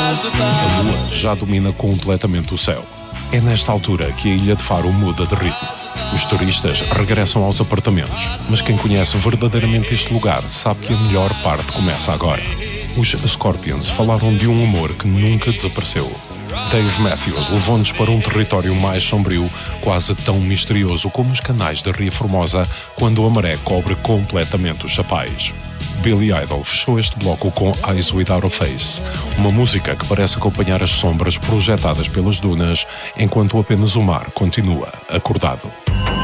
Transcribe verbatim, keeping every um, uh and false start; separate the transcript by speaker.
Speaker 1: A lua já domina completamente o céu. É nesta altura que a ilha de Faro muda de ritmo. Os turistas regressam aos apartamentos, mas quem conhece verdadeiramente este lugar sabe que a melhor parte começa agora. Os Scorpions falaram de um amor que nunca desapareceu. Dave Matthews levou-nos para um território mais sombrio, quase tão misterioso como os canais da Ria Formosa quando a maré cobre completamente os chapais. Billy Idol fechou este bloco com Eyes Without a Face, uma música que parece acompanhar as sombras projetadas pelas dunas, enquanto apenas o mar continua acordado.